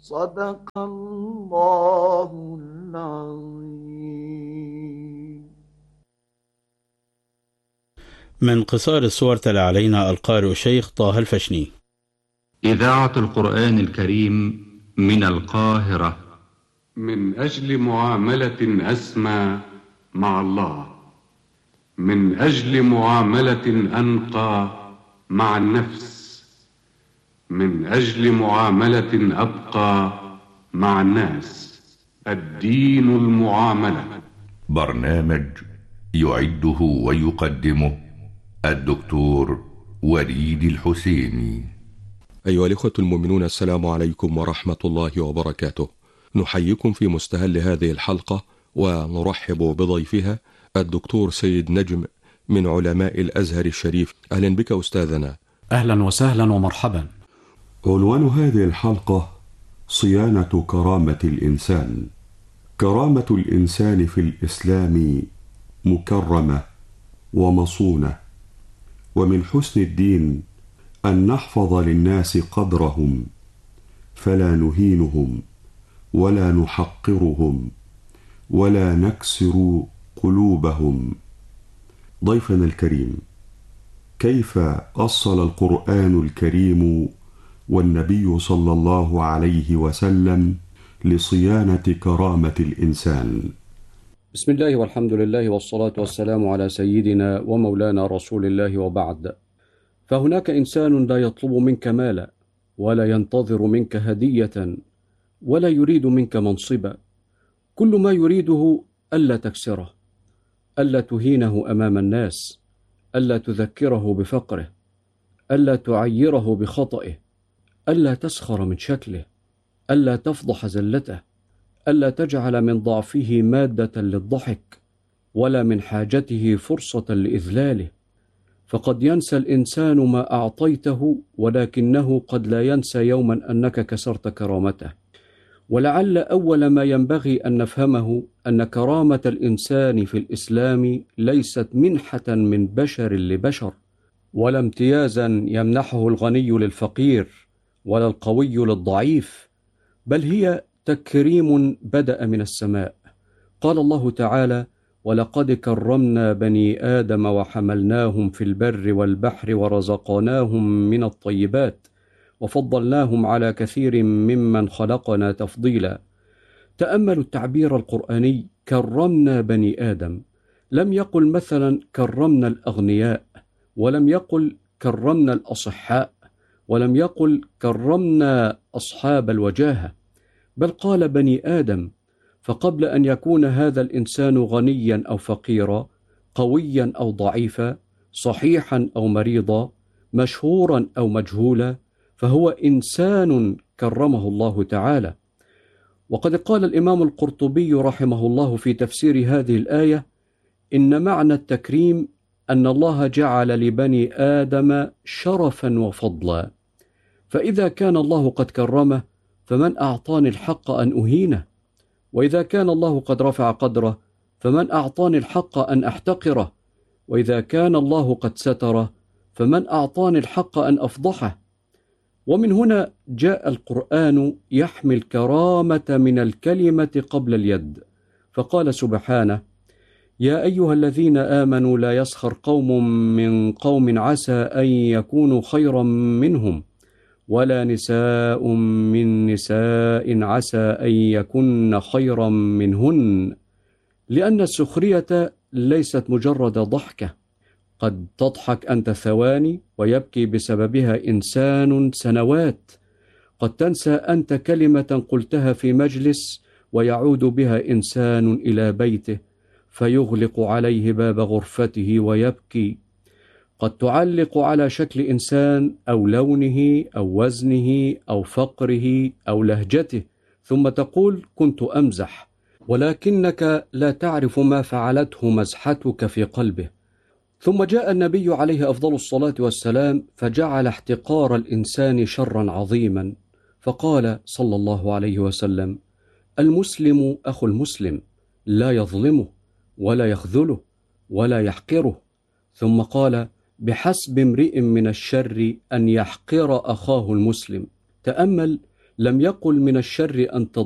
صدق الله العظيم. من قصار الصور تلا علينا القارئ الشيخ طه الفشني. إذاعة القرآن الكريم من القاهرة. من أجل معاملة أسمى مع الله، من أجل معاملة أنقى مع النفس، من أجل معاملة أبقى مع الناس، الدين المعاملة. برنامج يعده ويقدمه الدكتور وليد الحسيني. أيها الإخوة المؤمنون، السلام عليكم ورحمة الله وبركاته. نحييكم في مستهل هذه الحلقة ونرحب بضيفها الدكتور سيد نجم من علماء الأزهر الشريف. أهلا بك أستاذنا. أهلا وسهلا ومرحبا. عنوان هذه الحلقة صيانة كرامة الإنسان. كرامة الإنسان في الإسلام مكرمة ومصونة، ومن حسن الدين أن نحفظ للناس قدرهم، فلا نهينهم ولا نحقرهم ولا نكسر قلوبهم. ضيفنا الكريم، كيف أصل القرآن الكريم والنبي صلى الله عليه وسلم لصيانة كرامة الإنسان؟ بسم الله والحمد لله والصلاة والسلام على سيدنا ومولانا رسول الله، وبعد. فهناك إنسان لا يطلب منك مالا، ولا ينتظر منك هدية، ولا يريد منك منصبا. كل ما يريده ألا تكسره، ألا تهينه أمام الناس، ألا تذكره بفقره، ألا تعيره بخطئه، ألا تسخر من شكله، ألا تفضح زلته، ألا تجعل من ضعفه مادة للضحك، ولا من حاجته فرصة لإذلاله. فقد ينسى الإنسان ما أعطيته، ولكنه قد لا ينسى يوما أنك كسرت كرامته. ولعل أول ما ينبغي أن نفهمه أن كرامة الإنسان في الإسلام ليست منحة من بشر لبشر، ولا امتيازا يمنحه الغني للفقير ولا القوي للضعيف، بل هي تكريم بدأ من السماء. قال الله تعالى: ولقد كرمنا بني آدم وحملناهم في البر والبحر ورزقناهم من الطيبات وفضلناهم على كثير ممن خلقنا تفضيلا. تأملوا التعبير القرآني: كرمنا بني آدم. لم يقل مثلا كرمنا الأغنياء، ولم يقل كرمنا الأصحاء، ولم يقل كرمنا أصحاب الوجاهة، بل قال بني آدم. فقبل أن يكون هذا الإنسان غنيا أو فقيرا، قويا أو ضعيفا، صحيحا أو مريضا، مشهورا أو مجهولا، فهو إنسان كرمه الله تعالى. وقد قال الإمام القرطبي رحمه الله في تفسير هذه الآية: إن معنى التكريم أن الله جعل لبني آدم شرفا وفضلا، فإذا كان الله قد كرمه فمن أعطاني الحق أن أهينه؟ وإذا كان الله قد رفع قدره فمن أعطاني الحق أن أحتقره؟ وإذا كان الله قد ستره فمن أعطاني الحق أن أفضحه؟ ومن هنا جاء القرآن يحمي الكرامة من الكلمة قبل اليد، فقال سبحانه: يا أيها الذين آمنوا لا يسخر قوم من قوم عسى أن يكونوا خيرا منهم، ولا نساء من نساء عسى أن يكن خيرا منهن، لأن السخرية ليست مجرد ضحكة. قد تضحك أنت ثواني ويبكي بسببها إنسان سنوات. قد تنسى أنت كلمة قلتها في مجلس ويعود بها إنسان إلى بيته فيغلق عليه باب غرفته ويبكي. قد تعلق على شكل إنسان أو لونه أو وزنه أو فقره أو لهجته، ثم تقول: كنت أمزح، ولكنك لا تعرف ما فعلته مزحتك في قلبه. ثم جاء النبي عليه أفضل الصلاة والسلام فجعل احتقار الإنسان شرا عظيما، فقال صلى الله عليه وسلم: المسلم أخو المسلم، لا يظلمه ولا يخذله ولا يحقره. ثم قال: بحسب امرئ من الشر أن يحقر أخاه المسلم. تأمل، لم يقل من الشر أن